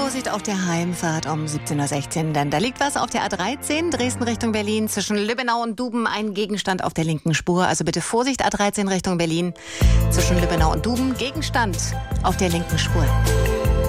Vorsicht auf der Heimfahrt um 17:16 Uhr, denn da liegt was auf der A13, Dresden Richtung Berlin, zwischen Lübbenau und Duben, ein Gegenstand auf der linken Spur. Also bitte Vorsicht, A13 Richtung Berlin, zwischen Lübbenau und Duben, Gegenstand auf der linken Spur.